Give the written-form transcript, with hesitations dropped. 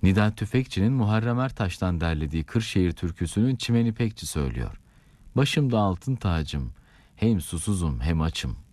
Nida Tüfekçi'nin Muharrem Ertaş'tan derlediği Kırşehir türküsünün Çimen İpekçi söylüyor. Başımda altın tacım, hem susuzum hem açım.